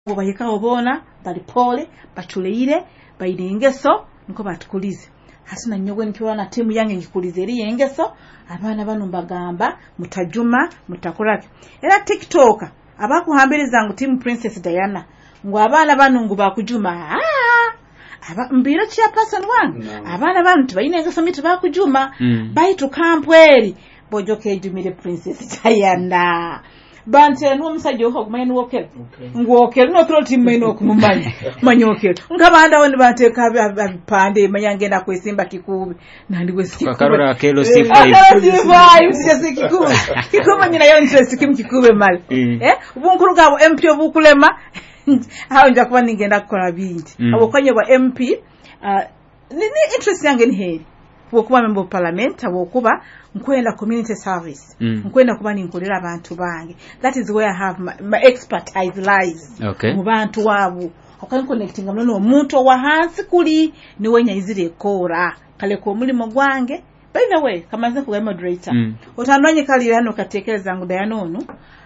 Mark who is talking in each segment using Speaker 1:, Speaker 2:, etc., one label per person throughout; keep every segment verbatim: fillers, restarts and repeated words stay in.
Speaker 1: bayika obona bali pole batuleire bayirengeso nko batukulize hasina nyogo nikiwa na timu yange ngikulize eri yengeso abana bano mbagamba mutajuma mutakurake era TikTok abakuhambiriza ngo team Princess Diana ngo abana bano ngo bakujuma ah aba mbiro kya person one no. Abana bano tubayinengeso mitu bakujuma mm. Baitu kampweri bojoke jumire Princess Diana bante no musajja ho kumanya no okere ngokere no tro team meno kumumanya manyokere ngabanda woni bateka abipande manyangenda kwesimba kikubi nandi we siku
Speaker 2: kakarora kelo sifa
Speaker 1: sisi kikubi kikubi nyina yo interest kim kikubi mali eh ubunkuru gabo M P obukulema hawo nja kuba ningenda kukora binti abo kwanye ba M P ni interest yange ni heri kuba member of parliament abo kuba nkwenda community service mm. Nkwenda kuba ninkolera abantu bange. That is where I have my, my expertise lies.
Speaker 2: Okay.
Speaker 1: Mu bantu wabo okali connecting amano omuntu wa hansi kuli ni wenya izire kora kale ko mulimo gwange. By the way kamaze kuba moderator mm. Otandwanye kali hano katekereza ngo Dianono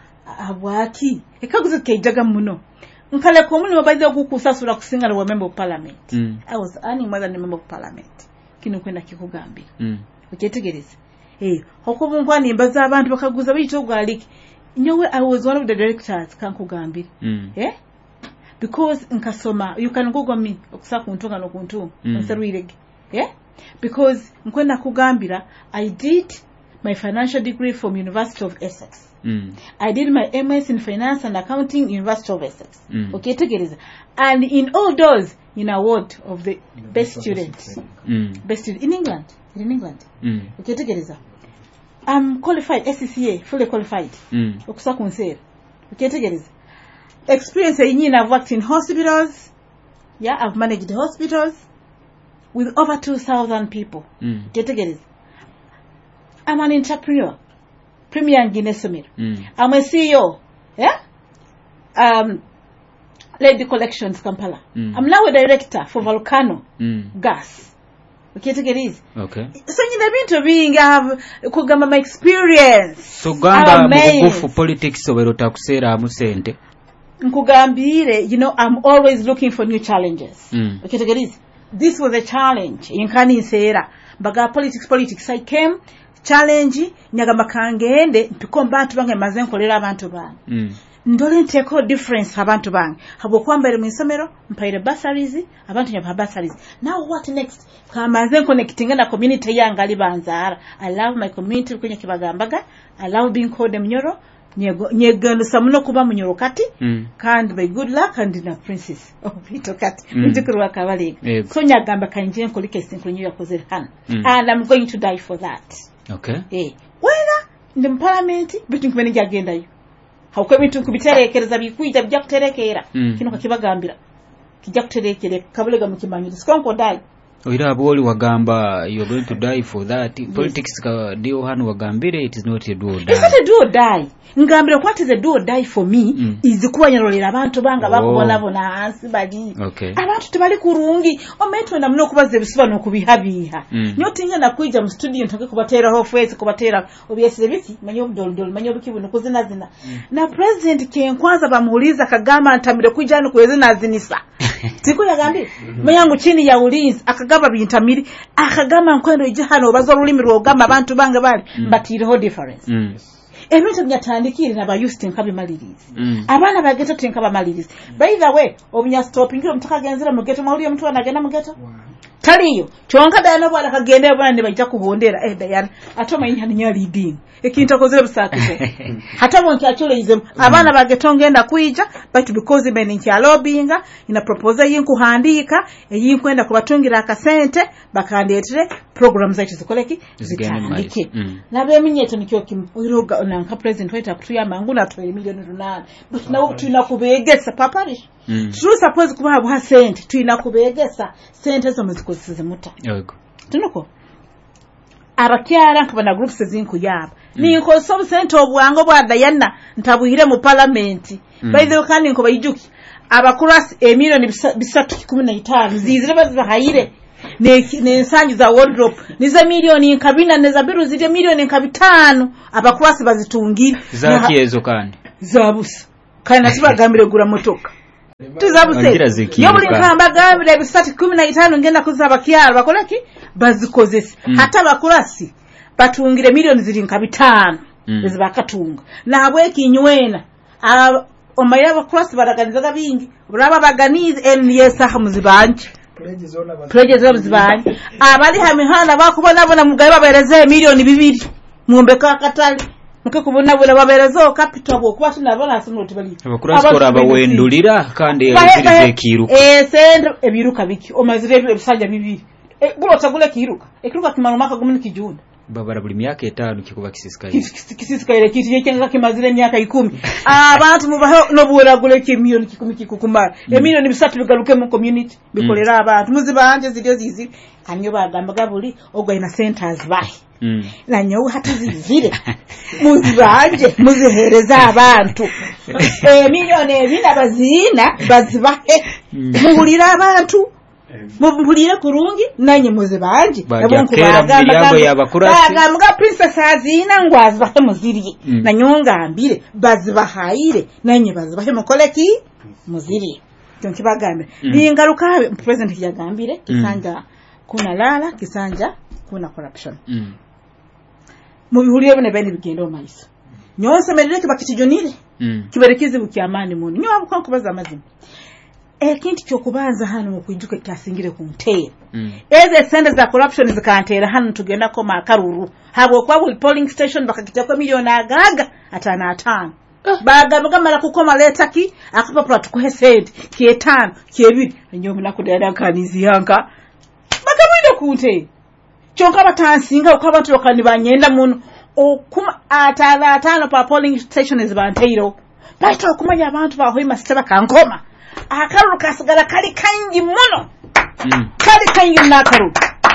Speaker 1: abwaki ekaguze kejaga muno nkale ko mulimo bayize okukusasura kusinga wa member of parliament mm. I was earning more than a member of parliament kino kwenda kikugambira mm. Ukitegereza eh hokubu nkwani mbaza abantu bakaguza bito gwaliki nyowe I was one of the directors kankugambira mm. Eh because nkasoma you can google me okusa kuntunga no kuntu mm. Nserwirege eh because nkwenda kugambira I did my financial degree from University of Essex mm. I did my M S in finance and accounting University of Essex mm. Okay tegereza and in all those in award of the mm. best student mm. best student in England in England mm. Okay tegereza I'm qualified S C C A fully qualified mm. Okusa kunsera okay tegereza experience yinyina I've worked in hospitals yeah I've managed hospitals with over two thousand people mm. Okay tegereza I'm an entrepreneur Premier Guinness-Somero mm. I'm a C E O yeah um Lady Collections Kampala mm. I'm now a director for Volcano mm. Gas okay tegereza
Speaker 2: okay
Speaker 1: so nyina bintu bingi have kugamba my experience
Speaker 2: so gamba mugufu politics oberota kusera amusente
Speaker 1: nkugambire you know I'm always looking for new challenges
Speaker 2: mm.
Speaker 1: Okay tegereza this was a challenge inkani nsera baga politics politics I came challenge nyagamba kangende tukomba abantu bange maze nkolera abantu bange mm. Ndole nteko difference abantu bange habo kwambere mu isomero mpaire bursaries abantu nyaba bursaries now what next kamaze connecting na community yange ali banzara I love my community kwenye kibagambaga I love being called Mnyoro nyego nyegano samuno kuba Mnyoro kati mm. Kandi by good luck and na princess of Vito kati mm. Ndikuru akabalega yeah. So nyagamba kanjye nkolike sinkonyo yakoze hano mm. And I'm going to die for that
Speaker 2: okay
Speaker 1: eh wena ndi parliament bitu kumene jagenda yo hauko bitu kubiterekereza bikuita bijja kuterekera mm. Kino kakibagambira kijja kuterekere kabulega mu kimanyiro sikonko dai
Speaker 2: oira aboli wagamba you are going to die for that yes. Politics ka dio hanu wagambire it is not a do or die
Speaker 1: it's not a do or die ngambira what is a do or die for me mm. Is kuba nyarolera abantu banga bakubona bona hansi bali
Speaker 2: okay.
Speaker 1: Abantu tubali kurungi ometo na mno kubaze bisobanuro kubihabiha mm. Nyotinga na kuija mu studio ntoke kubatera ho face kubatera obyese biki manyo doldol manyo bikibuno kuzina zina mm. Na president kenkwaza bamuuliza Kagama ntamire kuija no kwezina zinisa Tiku yagambye mayangu chini ya ulinzi akagaba bintamiri akagama nkwendo ijahano bazo rulimi rwogama abantu bange bali mm. But it ho difference mm. Ebintu byatandikire na ba Houston kabi malirizi mm. Abana bageto tinkaba malirizi mm. By the way obunya stopping kiro mtakagenzera mu ghetto mawuli mtu anagenda mu ghetto wow. Taliyo chonka Diana bwana kagende bwana ndibajja kuhondera eh Diana atoma yinya nya leading ekintu akozere busakise hata bonki acholeize abana bageto ngenda kuija but because men nki alobinga ina propose yinkuhandika eyinkwenda kubatungira akasente bakandetere programs zaitu zikoleki zitandike mm. Nabe minyeto nikyo kimwiroga nanka president weta kutuyamba nguna twelve million runana but nawo tuina kubegesa paparish mm. True suppose kuba bwa sente tuina kubegesa sente zo muzikosize muta
Speaker 2: yego
Speaker 1: tunuko abakyala nkabana groups zinku yaba mm. Niko so sente obwango bwa Diana ntabuhire mu parliament mm. By the way kandi nko bayijuki abakurasi e million bisatu kumi na tano zizire bazahayire ne nensanyu za wardrobe niza milioni nkabina neza biru zide milioni nkabitano abakurasi bazitungira
Speaker 2: za kiezo kandi
Speaker 1: zabusa kandi nasibagambire gura motoka tuzabuse yobuli nkamba gambira ebisati kumi na itaano ngenda kuzaba kyalo bakolaki bazikozese mm. hata bakulasi batungire milioni ziri nka bitano mm. ezibakatunga nabwe kinywena omayira bakulasi baraganiza bingi bulaba baganize emyesa hamuzibanje Preje zona zibanye abali hamihana bakubona bona mugaye babereze milioni bibiri muombe ka katali muke kubona bona baberezo capital bwo kuba tunabona asimu tubali
Speaker 2: abakurasi kora abawendulira kandi ebirize kiruka
Speaker 1: eh sendo ebiruka biki omazire ebisanja bibiri e bulo tagule kiruka ekiruka kimano maka gumuni kijunda
Speaker 2: babara buli myaka etano kikuba kisisika
Speaker 1: kisisika ile kiti cyenga kimazire myaka ikumi abantu mubaho no buwera gule ki milioni kikumi kikukumara e milioni bisatu bigaruke mu community bikolera abantu muzibanje ziryo zizi kanyo bagamba gabuli ogwa ina centers bahe mm. na nyo hata zizire muzibanje muzihereza abantu e milioni ebina bazina bazibahe muhulira abantu mubulire kurungi nanye muzibanje
Speaker 2: nabonku bagamba yabakurasi
Speaker 1: bagamba princess azina ngwazi bahe muziriye mm. na nyongambire bazibahayire nanye bazibahe mukoleki muziriye cyonki bagambe mm. bingaruka president yagambire kisanja mm. kuna lala kisanja kuna corruption mm. mubihuriye bone bene bigendo maisa nyonse mereke bakitijonire mm. kiberekizi bukyamani muni nyo abukanko baza amazina ekintu kyokubanza hano mukwijuka kyasingire ku ntera mm. eze sende za corruption zikantera hano tugenda ko makaruru habo kwa buli polling station bakakitako milioni agaga atana atano uh. bagamba mala kukoma leta ki akapapula tukuhe send kietano kiebiri nyomu nakudada kanizi yanka bagabinde ku ntera kyonka batansinga uko abantu bakani banyenda muno okuma atala atano pa polling station ezibanteiro baito okumanya abantu bahoima sitaba kankoma akaru kasigara kali kangi muno mm. kali kangi nakaru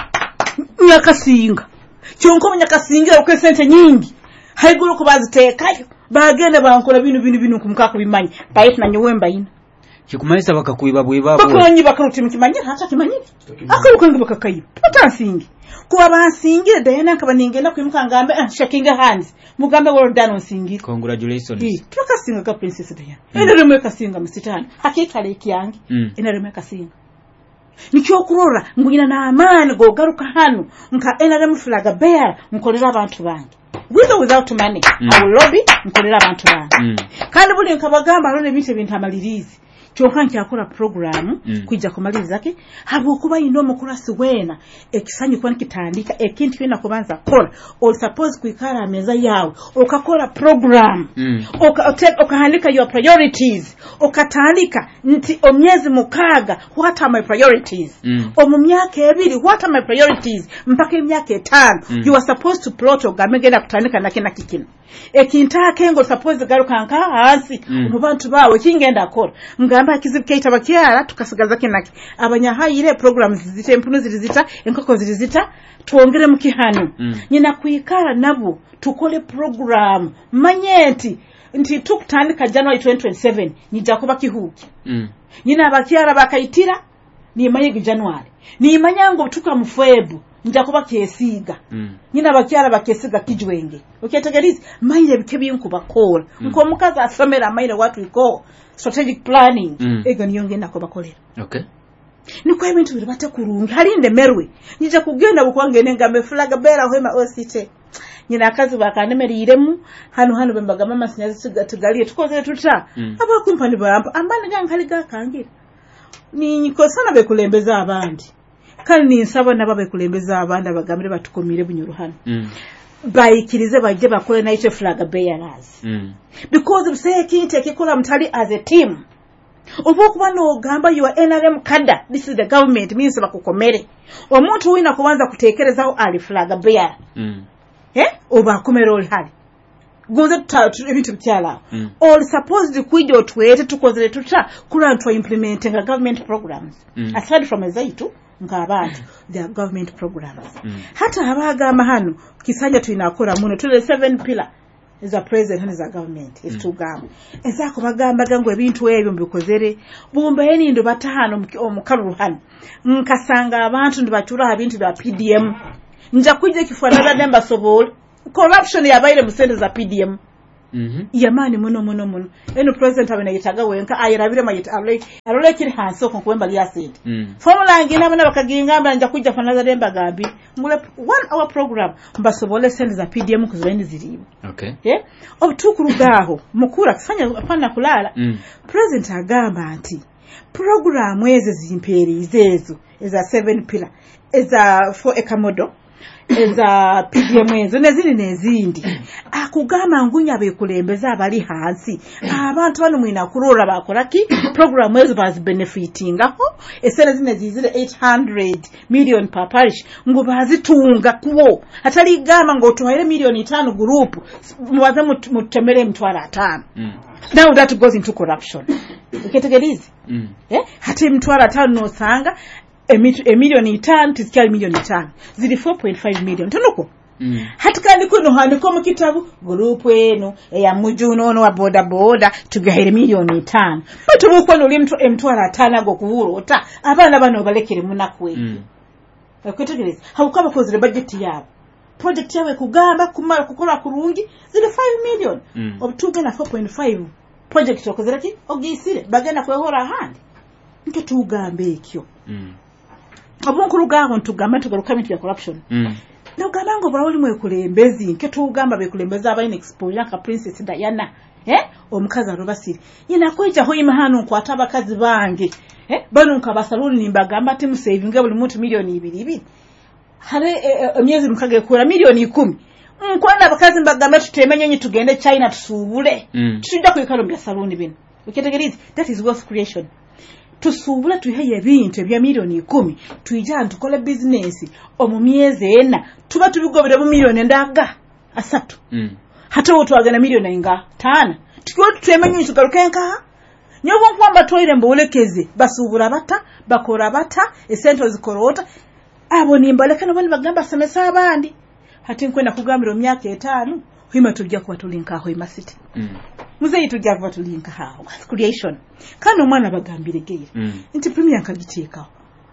Speaker 1: nyakasinga cyonko nyakasingira uko sente nyingi haiguru kubazitekayo bagende bankora binu binu binu kumukako bimanyi bayita nanyowemba ina
Speaker 2: kikumaisa bakakuiba bwibabo
Speaker 1: bakonyi bakaruti mukimanyira hata kimanyira akarukangi bakakayiba tutansingi kuba bansingire dayana akabaningenda kwimuka ngambe shakinga hands mugambe well done onsingi
Speaker 2: congratulations
Speaker 1: eh tukasinga ka princess dayana mm. ene remwe kasinga musitani hakika leki yangi mm. ene remwe kasinga nikyo kurora nguyina na amani go garuka hano nka ene remwe flaga bear nkolera abantu bangi with or without money mm. I will lobby nkolera abantu bangi mm. kandi buli nkabagamba rone bite bintu amalirizi kyonka nkyakora program mm. kujja kumaliriza ke habo kuba ino mukurasi wena ekisanyi kwa kitandika ekintu kwena kubanza kola or suppose kuikara meza yawe okakora program mm. oka okahandika your priorities okatandika nti omyezi mukaga what are my priorities mm. omumyaka ebiri what are my priorities mpaka emyaka etano mm. you are supposed to plot ogamegenda kutandika nakina kikino ekinta kengo suppose garuka nka hasi mm. mu bantu bawe kingenda akora ngamba kizibukeita bakyala tukasigaza kinaki abanyahayire programs zite empunu zilizita enkoko zilizita tuongere mukihano mm. nyina kuikara nabo tukole program manyeti nti tukutandika January twenty twenty-seven nija kuba kihuki mm. nyina abakyala bakaitira ni mayigi January ni manyango tuka mufebu nja kuba kyesiga mm. nyina bakyala bakesiga kijwenge okyetegerize mayire bikebi nkubakola mm. nko mukaza asomera mayire watu iko strategic planning mm. ego niyonge nako bakolera
Speaker 2: okay
Speaker 1: niko ebintu biribate kurungi halinde merwe nija kugenda bukwangene ngambe flaga bera hwema osite nyina akazi bakanemeriyiremu hano hano bembaga mama sinyazi tugalie tukoze tuta mm. aba kumpani bampa ambane gankali gakangira ni nikosana bekulembeza abandi kandi ninsaba nababe kulembeza abandi abagambire batukomire bunyoruhano mm. bayikirize bajje bakole na iche flag bearers mm. because say kintu ekikola mtali as a team obo kuba no gamba you are N R M kada this is the government means bakukomere omuntu wina kubanza kutekereza ali flag bearer mm. eh oba komero oli hali goze tutatu ebintu byala mm. all supposed kwijo twete tukozere tuta kula ntwa implementing government programs mm. aside from ezaitu ngabantu their government programs mm. hata abagamba hano kisanja tuinakora muno tule seven pillar is a president and is a government is mm. to gamba ezako bagamba gango ebintu ebyo mbikozere bumba eni ndo batahano omukaru hano nkasanga abantu ndo batura abintu bya P D M nja kuje kifuanaga demba sobol corruption yabaire musende za P D M
Speaker 2: mhm
Speaker 1: yamani muno muno muno eno president abana yitaga wenka ayirabire mayita alole alole kiri hanso ko kwemba lya said
Speaker 2: mm
Speaker 1: formula ngina abana bakaginga mbanja kujja fanaza demba gambi ngule one hour program mbasobole send za P D M kuzweni ziribo
Speaker 2: okay
Speaker 1: eh obutukurugaho mukura kufanya apana kulala
Speaker 2: mm
Speaker 1: president agamba anti program eze zimperi zezo eza seven pillar eza for ekamodo eza P D M ezo nezili nezindi akugama ngunya bekulembeza abali hansi abantu bano mwina kurora bakolaki program ezo baz benefitingaho esene zine zizile eight hundred million per parish ngo bazitunga kuwo atali gama ngo tuhaire million five group mubaze mutemere mtwala atano
Speaker 2: mm
Speaker 1: now that goes into corruption uketegerizi
Speaker 2: mm
Speaker 1: eh hati mtwala atano no sanga a million five tisikali million five zili four point five million tunuko
Speaker 2: mm
Speaker 1: hatikandi kuno haniko mu kitabu group eno ya mujuno ono wa boda boda tugahere million five batu buko no limtu emtwala atano go kuwurota abana bano balekere munakwe
Speaker 2: mm
Speaker 1: akwetegereza hawukaba kozire budget yabo project yawe kugamba kumara kukola kurungi zile five million
Speaker 2: mm
Speaker 1: obutuge na four point five project okozira ki ogisire bagenda kwehora handi nke tugambe ekyo
Speaker 2: mm
Speaker 1: obunkuru gaho ntugamba tugaruka mitu ya corruption
Speaker 2: mm
Speaker 1: no gabango brawoli mwe kulembezi nke tugamba be kulembeza abayine exposure ka Princess Diana eh omukazi arobasiri yina kweja ho imahano kwata abakazi bange eh bano nkabasaluni nimbagamba ati musaving buli muntu milioni ibiri ibiri hale emyezi mukage kura milioni ten nkwana abakazi mbagamba tutemenye nyi tugende China tusubule
Speaker 2: mm
Speaker 1: tujja kwikalo mbya saluni bino uketegerize that is wealth creation tusubula tuheye ebintu ebya milioni ten tuija ntukole business omumyezi ena tuba tubigobera mu milioni ndaga asatu
Speaker 2: mm
Speaker 1: hata otwagana milioni inga tana tukiwa tutemenye tugaruke nka nyobo kwamba toire mbulekeze basubula bata bakora bata esento zikorota abo nimbalekana bani bagamba samesa abandi hati nkwenda kugambira myaka etano hima tujja kuba tulinka aho imasiti
Speaker 2: mm
Speaker 1: muzeyi tujja kuba tulinka aho creation kana omwana bagambire geira
Speaker 2: mm
Speaker 1: nti premier nkagiteekaho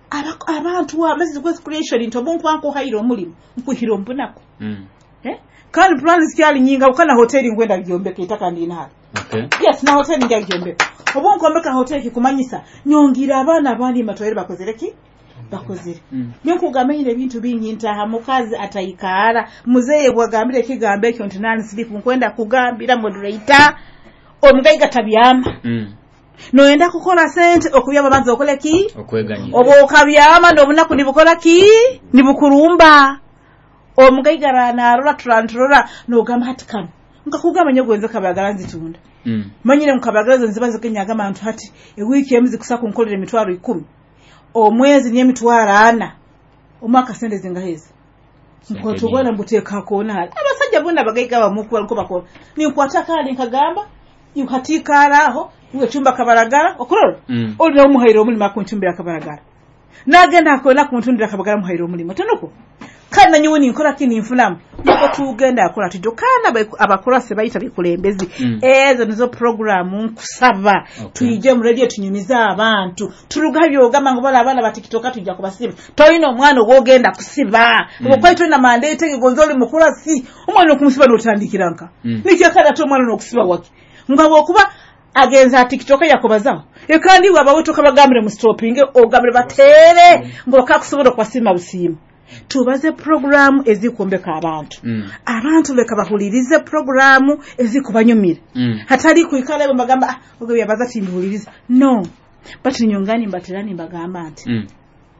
Speaker 1: abantu abazi kwa creation into bonko anko hairo mulimo nkuhiro mbunako
Speaker 2: mm
Speaker 1: eh kana plans kyali nyinga ukana hoteli ngwenda gyombeka itaka ndina
Speaker 2: okay
Speaker 1: yes na hoteli ngya gyombeka obonko mbeka hoteli kikumanyisa nyongira abana abandi matoyere bakozereki bakozere
Speaker 2: mm
Speaker 1: byokugamenyire ebintu bingi ntaha mukazi atayikara muzeye bwagambire kigambe ekyo nti nani sleep nkwenda kugambira moderator omugaiga tabyama
Speaker 2: mm
Speaker 1: no enda kukola sente okubyama banza okole ki
Speaker 2: okweganyira
Speaker 1: obo okabyama ndo bunaku nibukola ki nibukurumba omugaiga rana arola trantrola no gamba hatikano nka kugamba nyogwenze kabagala nzitunda
Speaker 2: mm
Speaker 1: manyire mukabagala nzibaze kenyaga abantu hati e wiki emzi kusaku nkolere mitwaro ten omwezi nye mitwaro ana omwaka sende zingaheza nkoto bwana mbuteka kona abasajja bonna bagaiga bamukuwa nko bakola ni kwata kali nkagamba yukatikaraho uwe chumba kabaragara okuroro
Speaker 2: mm
Speaker 1: oli no muhairo mulimo akunchumbira kabaragara nagenda akona kuntundira kabagara muhairo mulimo tonoko kana nyoni nkora kini nfunamu nako tugenda akola tujo kana abakora se bayita bikulembezi
Speaker 2: mm.
Speaker 1: ezo nizo program nkusaba okay. Tuije mu radio tunyumiza abantu turugabyo gama ngo bala abana batikitoka tujja kubasiba toyino omwana ogogenda kusiba mm. Okwaito na mandate gonzoli mukura si omwana okumusiba notandikiranka mm. Nikyakala to omwana nokusiba waki ngabo kuba agenza TikTok yakobazaho ekandi wabawoto kabagambire mu stopping ogambire batere mm. Ngo kakusobola kwasima busimu tubaze program ezikumbeka abantu
Speaker 2: mm.
Speaker 1: Abantu leka bahulirize program ezikubanyumira
Speaker 2: mm.
Speaker 1: Hatali kuikala bagamba ah ogo yabaza timbulirize no but nyongani mbaterani bagamba ati
Speaker 2: mm.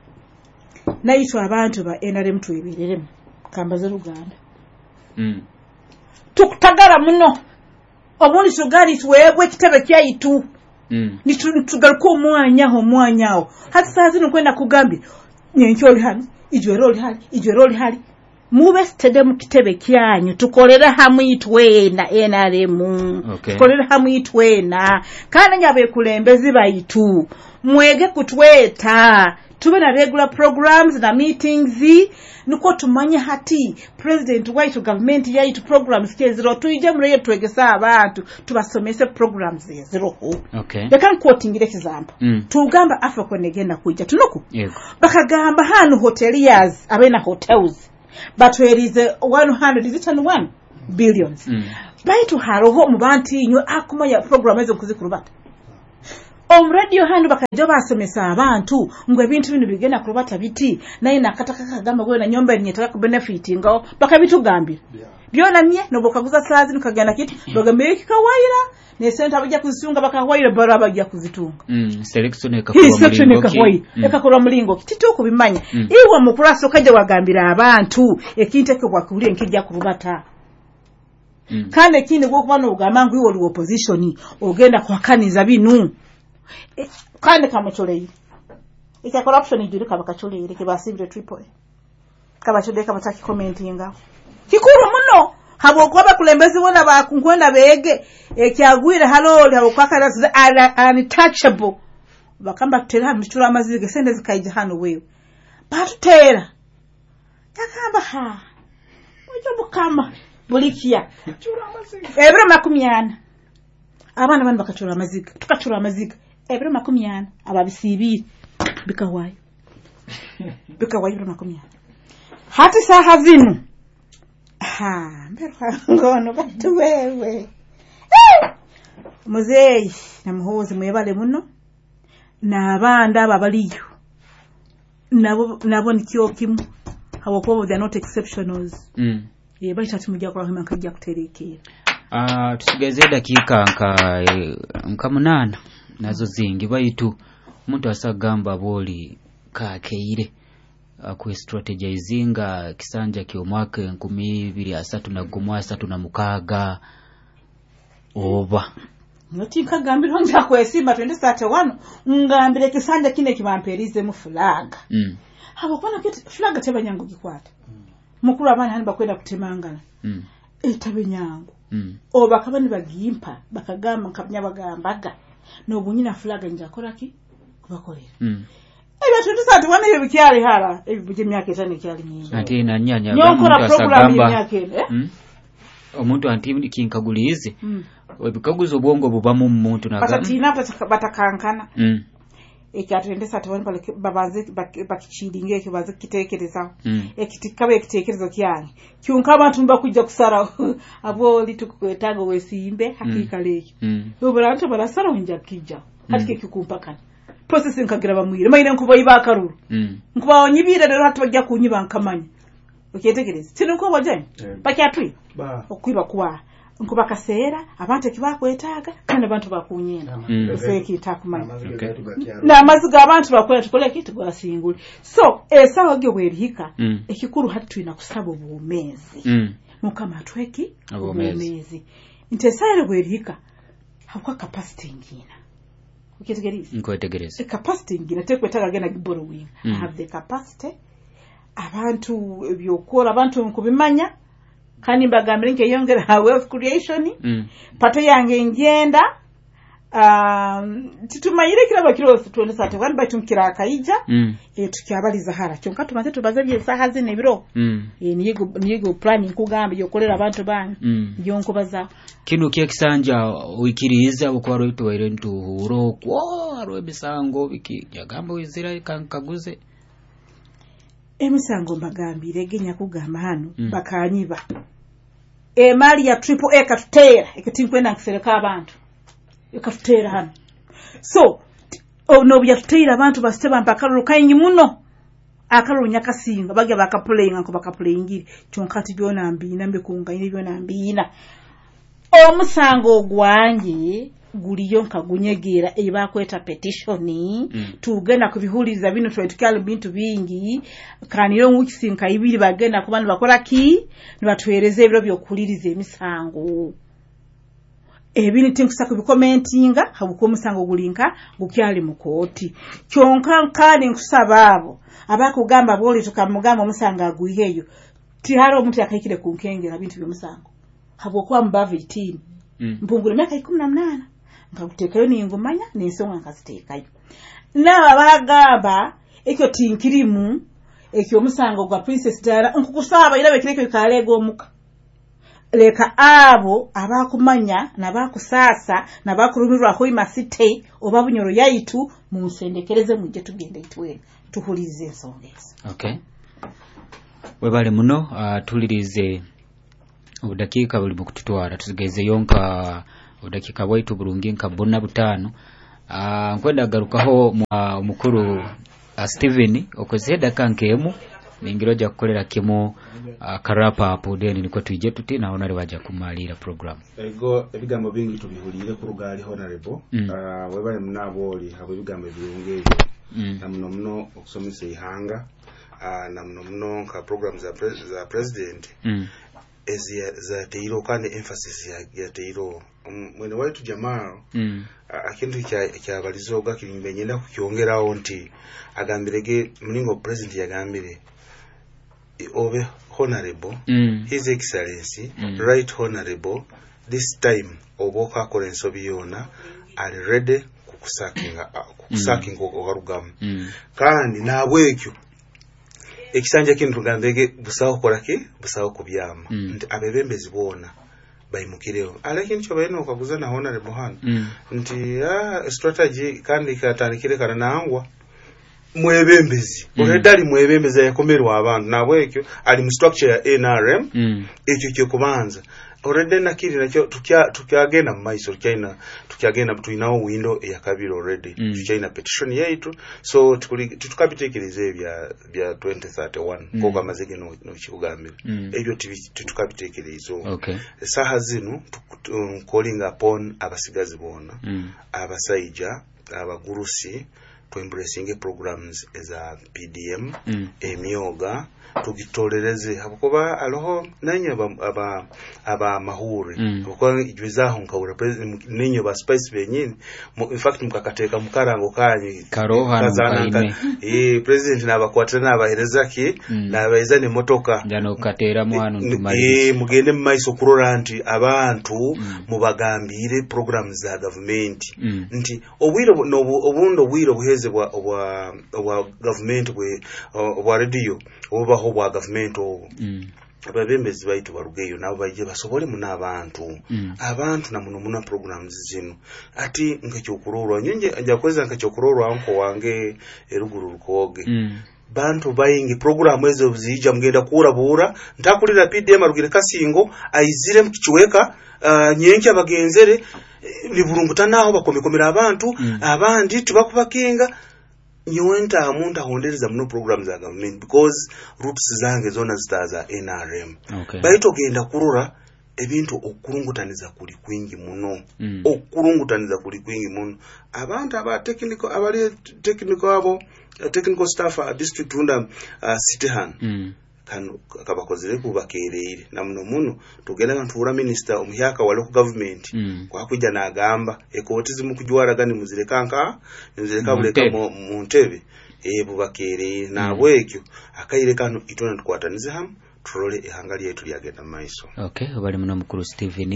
Speaker 1: Naitwa abantu ba N R M tuibireremu kambaze Uganda
Speaker 2: mm.
Speaker 1: Tukutagara muno obundi tugari tuwebwe kitebe kyaitu
Speaker 2: mm.
Speaker 1: Nitugaruka omwanya ho mwanyaho hati sazi nokwenda kugambi nyenkyoli hano ijweroli hali ijweroli hali mube stede mu kitebe kyanyu tukolera hamwe itwena N R M
Speaker 2: okay.
Speaker 1: Tukolera hamwe itwena kana nyabe kulembezi baitu mwege kutweta tube na regular programs na meetings nuko tumanye hati president waitu government yaitu programs keziro tuije mreyo twegesa abantu tubasomese programs zero
Speaker 2: okay
Speaker 1: yakan quoting example
Speaker 2: mm.
Speaker 1: Tugamba Africa negenda kuija tunuku
Speaker 2: yes
Speaker 1: bakagamba hano hoteliers abena hotels batwerize one hundred is it one billions
Speaker 2: mm.
Speaker 1: baitu haroho mu banti nyo akumanya program ezo kuzikurubata om radio hano bakajja basomesa abantu ngwe ebintu bino bigenda kurubata biti naye nakataka kagamba gwe na nyomba nyetaka ku benefit ngao bakabitugambira yeah. byona nye nobokaguza saazi nukagenda kitu bagambe kikawaira ne senta bajja kuzitunga bakawaira bara bajja kuzitunga
Speaker 2: mm selection ekakora
Speaker 1: mm. ekakora mulingo kitituko bimanya mm. iwa mukuraso kajja wagambira abantu ekinteke bwakuli enkijja kurubata mm. kane kindi gwo kubana ugamangu iwo li opposition ogenda kwakaniza binu e, kane kamucholeyi ika corruption ijurika bakacholeyi kibasibire triple kabachodeka bataki commentinga kikuru muno habo kwa bakulembezi wona bakunkwenda bege ekyagwire haloli habo kwakara untouchable bakamba tutera mbichura amazige sende zikaije hano wewe batutera yakamba ha ojo bukama bulikia chura amazige ebiro makumyana abana bana bakachura amazige tukachura amazige ebiro makumyana ababisibiri bikawayo bikawayo ebiro makumyana hati saha zinu ha mberwa ngono batu wewe eh muzeyi namuhoze mwebale muno nabanda ababaliyo nabo nabo nikyo kimu habo ko they are not exceptionals
Speaker 2: mm
Speaker 1: ye baita tumujja kwa hima kajja kuterekera
Speaker 2: ah uh, tusigeze dakika nka nka munana nazo zingi baitu muntu asagamba boli kakeire ku strategizinga kisanja kyomwaka nkumi ibiri asatu na gumwa asatu na mukaga oba
Speaker 1: noti kagambiro nja kwesimba twenty thirty-one ngambire kisanja kine kibamperize mu flag
Speaker 2: mm
Speaker 1: habo kona kiti flag tebanyango gikwata mm. mukuru abana hani bakwenda kutemangana
Speaker 2: mm
Speaker 1: etabenyango
Speaker 2: mm
Speaker 1: oba kabani bagimpa bakagamba nkabnya bagambaga no bunyina flag njakora ki kubakolera
Speaker 2: mm
Speaker 1: ebe tutusati wana ebyo bikyali hala ebyo bije myaka etano kyali nyingi
Speaker 2: ati na nyanya
Speaker 1: nyokora program myaka ene
Speaker 2: mm omuntu anti kinkagulize mm webikaguzo obwongo bubamu muntu na
Speaker 1: gamba batina batakankana
Speaker 2: mm
Speaker 1: ekyatendesa tubone pale babaze bakichilinge ekyo baze kitekereza
Speaker 2: mm
Speaker 1: ekitikabe ekitekerezo kyange kyunka abantu mbakujja kusara abo litukwetaga wesimbe hakika leki
Speaker 2: mm
Speaker 1: oburanto barasara onja kijja hatike kikumpakana processing kagira bamwire mayine nkuba ibakaruru
Speaker 2: mm
Speaker 1: nkuba onyibire rero hatubajja kunyiba nkamanya okyetegereza sinuko bajanye bakyatwi ba okwiba kwa nkuba kasera abantu kibakwetaga kandi abantu bakunyenda efeki itakumanya na maziga abantu bakweta tukole kitu gwasingule so esawa gye werihika ekikuru hatwina kusaba obumezi mukama tweki obumezi intesare werihika hakwa capacity ngina ukitegereza
Speaker 2: nkwetegereza
Speaker 1: capacity ngina tekwetaga gena giborrowing mm. I have the capacity abantu byokora abantu nkubimanya kandi mbagambire nke yongera wealth creation
Speaker 2: mm.
Speaker 1: pato yange ngenda um titumayire kira bakiro twenty thirty-one batumkira akaija
Speaker 2: mm.
Speaker 1: e tukyabaliza hara kyonka tumaze tubaza bye saha zine biro
Speaker 2: mm.
Speaker 1: e niyigo niyigo planning kugamba yokolera abantu bangi
Speaker 2: mm.
Speaker 1: yonkobaza
Speaker 2: kino kyekisanja wikiriza ukwaro itwaire ntuhuro kwa ro bisango biki yagamba wizira kankaguze
Speaker 1: emisango mbagambire genya kugamba hano mm. bakanyiba e mali ya triple A katutera ekitinkwenda nkisereka abantu ekatutera hano so ono byatutera abantu basiteba mpaka rukanyi muno akaru nyakasinga bagya bakaplayinga ko bakaplayingire kyonkati byona mbina mbe kungaine byona mbina omusango gwange guliyo nkagunyegera ebakweta petition mm. tugenda kubihuliza bino twetukale bintu bingi kaniro nwikisinka ibiri bagenda ku bantu bakola ki nibatwereze ebiro byokuliriza emisango ebini tinkusa kubikomentinga habuko omusango gulinka gukyali mu kooti kyonka nkani nkusaba abo abakugamba boli tukamugamba omusanga aguyeyo tiharo omuntu yakayikire ku nkengera bintu by'omusango habwo mbavu eighteen mm. mpungule myaka ikumi na munana ngakutekayo ningumanya n'ensonga nkaziteekayo naba bagamba ekyo tinkirimu ekyo omusango gwa Princess Diana nkukusaba irabe kireko kaleego omuka leka abo abakumanya nabakusasa nabakurumirwa ho imasite oba bunyoro yaitu mu nsendekereze mujje tugende itwe tuhulize ensonga ezo.
Speaker 2: Okay webale muno uh, tulirize obudakika buli mukututwala tuzigeze yonka obudakika bwaitu bulungi nka buna butano. Ah nkwenda garukaho omukuru Steven okozeda kankemu ningiro ja kukolera kimu karapa hapo then niko tuje tuti naona ali waja kumalira program.
Speaker 3: Ego ebigambo bingi tubihulire ku rugali honorable mm. uh, webale munaboli habo ebigambo byongeyo mm. na muno muno okusomesa ihanga uh, na muno muno ka programs za, pre za president mm. ezi za teiro kandi emphasis ya, ya teiro mwene um, waitu Jamal mm. uh, akintu kya kya balizoga kilimbe nyenda kukiongeraho nti agambirege mlingo president yagambire Obe honorable mm. His Excellency mm. Right Honorable this time oboka kolenso biyona are ready kukusakinga kukusakinga mm. ogarugamu mm. kandi nabwekyo ekisanja kintu gambege busawo kolaki busawo kubyama mm. nti abebembezi bona bayimukireo alaki ncho bayino okaguza na honorable han mm. nti ah strategy kandi katanikire kana nangwa mwebembezi mm. oredali mwebembezi yakomerwa abantu nabwekyo ali mu structure ya N R M mm. ekyo kyo kubanza already nakiri nakyo tukya tukyagenda mu maiso tukyina tukyagenda tuinawo window ya kabiri already mm. tukyina petition yaitu so tukuli tutukabitekereze bya bya twenty thirty-one mm. ko kamazege no, no kikugambira mm. ebyo tutukabitekereze
Speaker 2: okay
Speaker 3: saha zino um, calling upon abasigazi bona mm. abasaija abagurusi to embracing programs eza P D M mm. emyoga tugitolereze hakuba aloho nanyo aba aba mahuri mm. kuko ijwizaho nkawura president ninyo ba spice benyine in fact mukakateka mukarango kanyi
Speaker 2: karoha
Speaker 3: eh president nabakwatana abaherezaki mm. nabayizane motoka
Speaker 2: jano katera muhanu ntumari
Speaker 3: eh mugende maiso kuroranti abantu mm. mubagambire programs za government mm. nti obwiro no obundo bwiro buheze bwa obwa obwa government bwe obwa radio oba obwa government obo mm. ababembezi baitu barugeyo nabo baije basobole muna abantu mm. abantu na muno muna programs zino ati nkacyokurorwa nyinje ajakweza nkacyokurorwa anko wange eruguru rukoge mm. bantu bayingi program ezo zija mgenda kurabura ntakulira P D M arugire kasingo aizire mkichweka uh, nyenki abagenzere liburungutanaho bakomekomera abantu mm. abandi tubakubakinga nyowenta amunta hondereza muno programs za government because roots zange zona zitaza N R M
Speaker 2: okay.
Speaker 3: baito genda kurura ebintu okurungutaniza kuli kwingi muno mm. okurungutaniza kuli kwingi muno abantu aba technical abali technical abo uh, technical staff at district unda uh, city han mm. kanu kabakozere kubakerere na muno muno tugenda kantura minister omuyaka wale ku government mm. kwa kujja na agamba ekoti zimu kujwara gani muzire kanka muzireka buleka mu ntebe e bubakerere na mm. bwekyo akayire kanu itona tukwatanize ham trole ehangali yetu lyagenda maiso
Speaker 2: okay bali muno mukuru Steven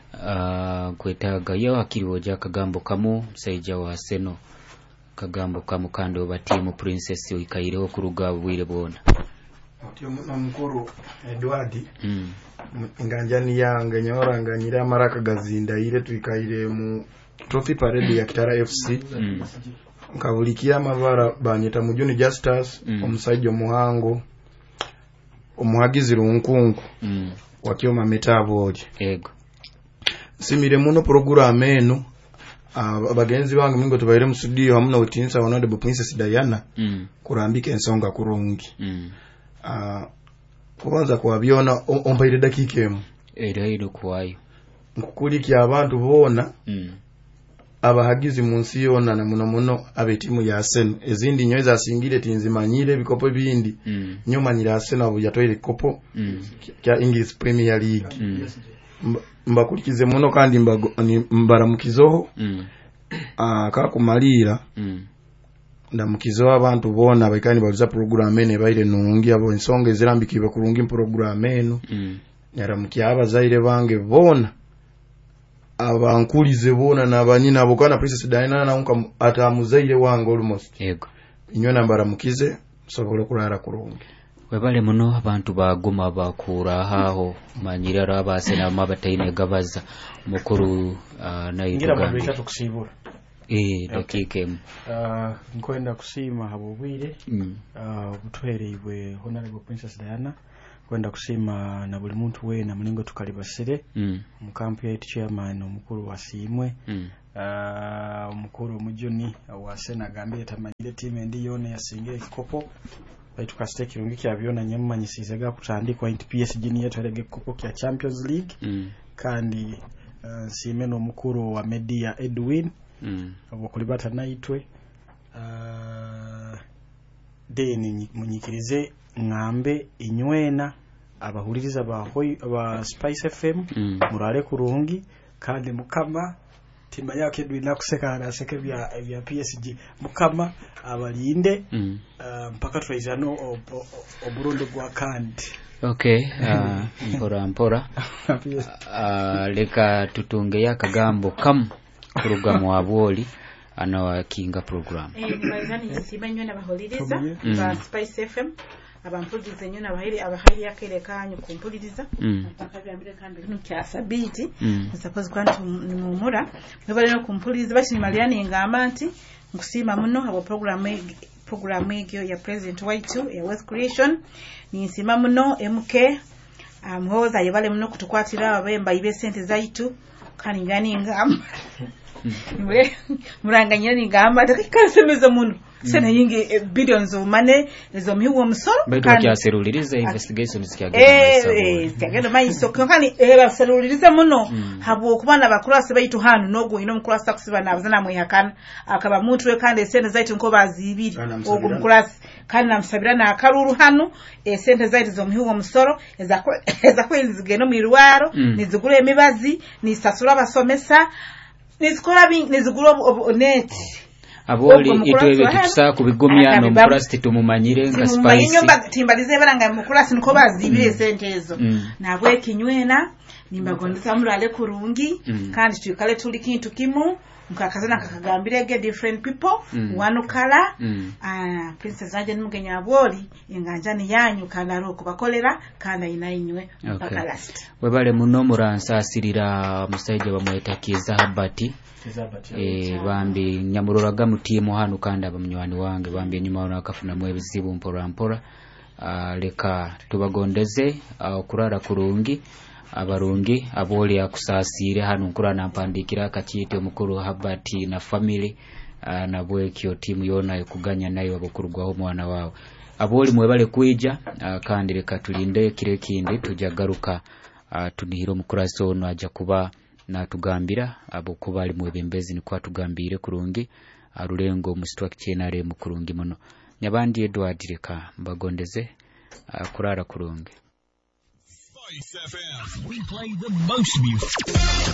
Speaker 2: uh, kwetaga yo akiriwo ja kagambo kamu msaija wa seno kagambo kamu kando batimu princess ikaireho kuruga bwire bona
Speaker 4: Tio muna mkuru Edward mm. Nganjani yange nyora nganyira maraka gazinda ile tuikaire mu trophy parade ya Kitara F C mm. nkabulikia mabara banyeta mujuni Justus mm. omusajjo muhango omuhagizi runkungu mm. wakioma metaboli
Speaker 2: ego
Speaker 4: simire muno program eno abagenzi bange mingo tubaire mu studio hamuna utinsa Honorable Princess Diana mm. kurambika ensonga kurungi mm. Uh, kubanza kwabyona ombaire dakika emu
Speaker 2: era iro kwayo
Speaker 4: nkukulikia abantu bona
Speaker 2: mm.
Speaker 4: abahagizi munsi yona na muno muno abetimu ya Arsenal ezindi nyo zasingire tinzimanyire bikopo bindi mm. nyoma nyira Arsenal abo yatoire kopo mm. kya English Premier League mm. mbakulikize muno kandi mbago mbaramukizoho mm. uh, akakumalira mm. ndamukizo abantu bona baikani baluza program ene baire nungi abo ensonga ezirambikibwa kurungi program eno mm. nyaramukya abazaire bange bona abankulize bona nabanyina abo kana Princess Diana na unka atamuzaire wange almost
Speaker 2: yego
Speaker 4: inyo nambara mukize sobole kurara kurungi
Speaker 2: webale muno abantu baguma bakura haho manyira abase na mabataine gabaza mukuru uh, nayivuga
Speaker 5: tukusibura
Speaker 2: eh dakike
Speaker 5: uh nkwenda kusima habubwire
Speaker 2: mm.
Speaker 5: uh butwereibwe Honorable Princess Diana kwenda kusima na buli muntu wena mulingo tukalibasire
Speaker 2: mm.
Speaker 5: mu camp ya chairman omukuru wasimwe
Speaker 2: mm.
Speaker 5: uh, omukuru omujuni wa Sena gambye tamanyire team endi yone yasinge ekikopo baitu kasite kirungi kya byona nyemmanyisize ga kutandikwa int P S G ni yatwalege ekikopo kya Champions League
Speaker 2: mm.
Speaker 5: kandi uh, sime no mukuru wa media Edwin
Speaker 2: mm.
Speaker 5: abo kulibata naitwe uh, deni munyikirize ngambe inywena abahuliriza ba hoi ba Spice F M
Speaker 2: mm.
Speaker 5: murale kurungi kandi mukama tima yake Edwin nakuseka araseke bya bya P S G mukama abalinde
Speaker 2: mm.
Speaker 5: uh, mpaka twaizano oburundo gwa kandi.
Speaker 2: Okay, uh, mpora mpora uh, leka tutunge yakagambo kam kurugamu aboli anawakinga program
Speaker 1: eh bazani sibanyo n'abahuliriza ba Spice F M abampuliza nyo n'abahiri abahiri yakerekanyo kumpuliriza akabyambire kandi bino kya sabiti suppose kwantu nimumura bale no kumpuliriza bati Mariani ngamba nti nkusima muno abo program program egyo ya President Waitu ya Wealth Creation ni nsima muno M K amhoza yebale muno kutukwatira abemba ibe sente zaitu kandi ngani ngamba mwe muranganya ni ngamba takikasemeza muno sena yingi billions of money zo mihuwa musoro
Speaker 2: kandi yaseruliriza investigations kyagenda
Speaker 1: eh kyagenda maiso kandi era seruliriza muno habo kubana bakurase baitu hanu nogo ino mukurasa kusiba nabazana mwihakana akaba muntu we kandi sente zaitu nko bazibiri ogo mukurase kandi namsabira na akaruru hanu sente zaitu zo mihuwa musoro eza eza kwenzigeno mirwaro nizigura emibazi nisasura basomesa nizikora nizigura net
Speaker 2: aboli itwebe tusa kubigumya no mukurasi tumumanyire nga Spice
Speaker 1: nyumba timbalize baranga mukurasi niko bazibire mm. sente ezo mm. nabwe kinywena nimbagondesa murale kurungi mm. kandi tukale tuli kintu kimu mukakazana kakagambirege different people mm. wanu kala mm. uh, princess anje nimugenya aboli enganjani yanyu kana roko bakolera kana inainywe mpaka okay. last
Speaker 2: webale muno muransa asirira musaije bamwetakiza habati eh bambi nyamururaga mutimu hanu kandi abamnywani wange bambi nyuma nakafuna mwe bizibu mpora mpora uh, leka tubagondeze uh, kurara kurungi abarungi aboli akusasire hanu kurana mpandikira kachite omukuru habati na family uh, na bwekyo timu yona ekuganya nayo abakurugwaho mwana wao aboli mwebale kuija uh, kandi leka tulinde kire kindi tujagaruka uh, tunihiro mukurasi ono aja kuba na tugambira abo kubali mwebembezi ni kwa tugambire kurungi arulengo mustwak chenare mukurungi muno nyabandi Edward reka mbagondeze uh, kurara kurungi Spice F M, we play the most music.